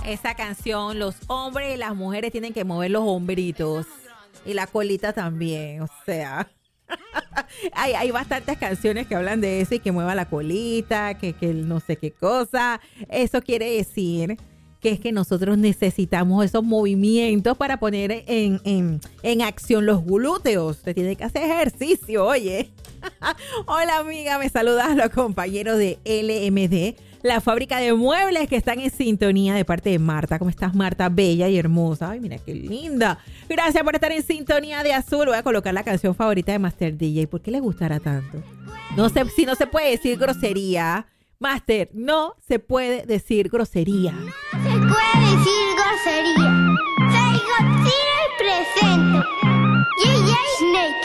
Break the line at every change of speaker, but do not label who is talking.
esa canción, los hombres y las mujeres tienen que mover los hombritos y la colita también, o sea. hay bastantes canciones que hablan de eso y que mueva la colita, que no sé qué cosa. Eso quiere decir que es que nosotros necesitamos esos movimientos para poner en acción los glúteos. Usted tiene que hacer ejercicio, oye. Hola amiga, me saludas los compañeros de LMD, la fábrica de muebles que están en sintonía de parte de Marta. ¿Cómo estás, Marta? Bella y hermosa. Ay, mira qué linda. Gracias por estar en sintonía de Azul. Voy a colocar la canción favorita de Master DJ. ¿Por qué le gustará tanto? No sé si no se puede decir grosería. Master, no se puede decir grosería.
No se puede decir grosería. Soy Godzilla y presento. DJ Snake.